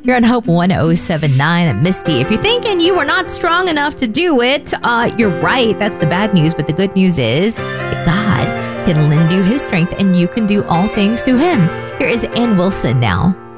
You're on Hope 1079. Misty, if you're thinking you are not strong enough to do it, you're right. That's the bad news. But the good news is that God can lend you his strength and you can do all things through him. Here is Ann Wilson now.